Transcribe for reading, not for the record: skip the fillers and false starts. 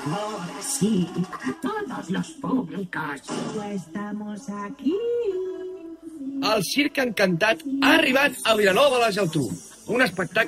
Ahora sí, todos los públicos. Estamos aquí. El Circ Encantat ha arribat a Vilanova i la Geltrú. Un espectacle